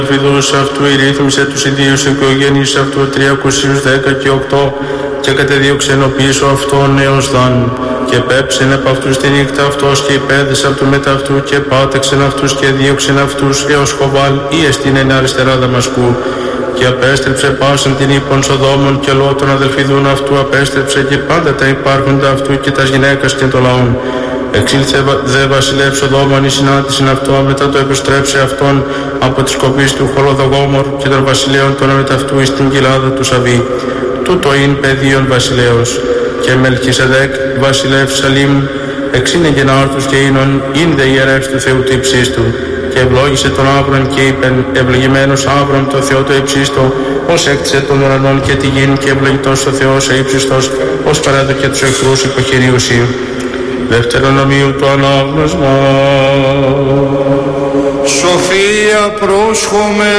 Φιδούς αυτού ηρύθμισε τους ιδίους οικογένειες αυτού 310 και 8 και κατεδίωξεν πίσω αυτόν έως δαν και πέψεν επ' αυτούς τη νύχτα αυτός και υπέδεσε αυτού μετά αυτού και πάτεξεν αυτούς και δίωξεν αυτούς έως Χοβάλ ή εστίν εν αριστερά Δαμασκού και απέστρεψε πάσαν την ύπον Σοδόμων και Λώτων αδελφιδούν αυτού απέστρεψε και πάντα τα υπάρχοντα αυτού και τας γυναίκας και των λαών. Εξήλθε δε βασιλεύ Σοδόμων η συνάντησιν αυτό, μετά το επιστρέψε αυτόν από τις κοπής του Χολοδογόμορ και των βασιλέων των μεταυτού εις την κοιλάδα του Σαβή. Τούτο ειν παιδίον βασιλέως. Και Μελχισεδέκ βασιλεύ Σαλήμ εξήνεγεν άρτους και ίνων, ειν δε ιερεύς του Θεού του υψίστου. Και ευλόγησε τον Άβρον και είπεν, ευλογημένος Άβρον το Θεό το υψίστο, ως έκτισε τον ουρανόν και τη γην και ευλογητός ο Θεός ύψιστος, ως παρέδωκε τους εχθρούς υποχειρίουσι. Δευτερονομίου του ανάγνωσμα. Σοφία πρόσχομαι.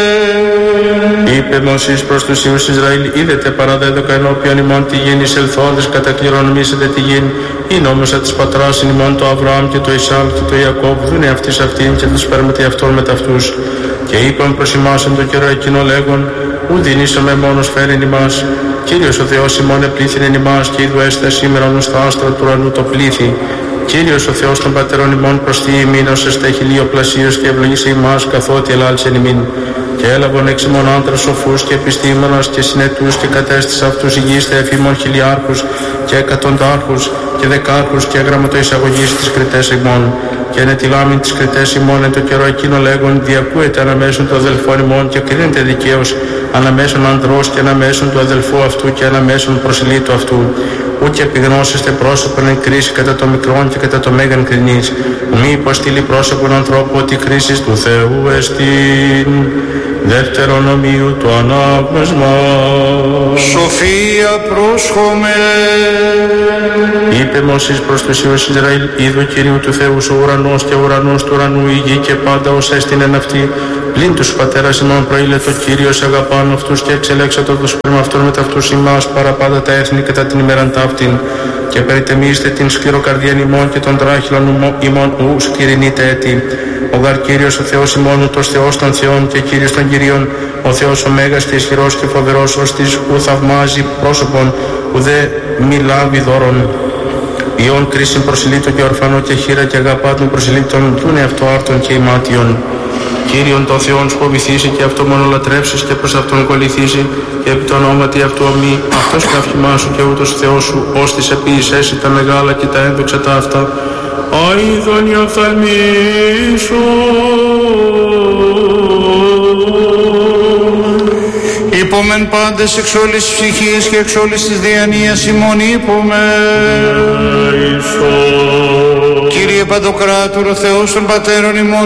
Είπε Μωσής προς τους Υιούς Ισραήλ, είδετε παραδέδοκα ενώπιον ημών τη γην εισελθόντες κατακληρονομήσετε τη γην, ή νόμισα της πατράς ημών το Αβραάμ και το Ισαάκ και το Ιακώβ, δούνε αυτής αυτήν και τους παίρνετε αυτόν μετ' αυτούς. Και είπαν προς ημάς εν το καιρό εκείνο λέγον, ου δινήσαμε μόνος φέρειν ημάς. Κύριος ο Θεός ημών επλήθυνεν ημάς και είδου έστε σήμερον ως τα άστρα του ουρανού το πλήθη. Κύριος ο Θεός των πατερών ημών προσθεί ημίν ως εστέ χιλιοπλασίως και ευλογήσε ημάς καθότι ελάλησεν ημίν. Και έλαβον εξ ημών άντρας σοφούς και επιστήμονας και συνετούς και κατέστησε αυτούς υγιείς εφήμων χιλιάρχους και εκατοντάρχους και δεκάρχους και γραμματοεισαγωγής της κριτές ημών. Και ενετιλάμιν τις κριτές ημών εν το καιρό εκείνο λέγον διακούεται αναμέσων του αδελφών ημών και κρίνεται δικαίως αναμέσων ανδρός και αναμέσων του αδελφού αυτού και αναμέσων προσιλήτου αυτού. Ούτε επιγνώσεστε πρόσωπον εν κρίση κατά το μικρόν και κατά το μέγαν κρινής. Μη υποστήλει πρόσωπον ανθρώπου ότι κρίσης του Θεού εστίν. Δευτερονομίου του ανάγνωσμα. Σοφία πρόσχομαι. Είπε Μωσής προς τους Υιούς Ισραήλ, είδου Κυρίου του Θεού ο ουρανός και ο ουρανός του ουρανού η γη και πάντα ως έστεινεν αυτή. Πλην τους πατέρας ημών προήλετο Κύριος αγαπάν αυτούς και εξελέξατο το σπέρμα αυτών μετ' αυτούς ημάς παραπάντα τα έθνη κατά την ημέραν ταύτην. Και περιτεμίστε την σκληροκαρδίαν ημών και των τράχυλων ημών ου σκληρινείτε έτη. Ο γαρ Κύριος ο Θεός ημών ούτως Θεός των Θεών και Κύριος των Κυρίων, ο Θεός ο μέγας και ισχυρός και φοβερός ως της ου θαυμάζει πρόσωπον ου δε μη λάβει δώρον. Ιών κρίσιν προσιλήτω και ορφανό και χείρα και αγαπάτων προσιλήτων δούνε αυτό άρτων και ημάτιον. Κύριον των Θεών σου φοβηθήσει και αυτό μόνο λατρεύσεις και προς αυτόν κολληθήσει και επί το ονόματι αυτού ομή αυτός καύχημά σου και ούτως Θεός σου ως της επίησέσαι τα μεγάλα και τα ένδοξα τα αυτά αίδων η οφθαλμή σου. Υπομεν πάντες εξ όλης της ψυχής και εξ όλης της διανοίας ημών υπομεν. Κύριε Παντοκράτορο Θεός των πατέρων ημών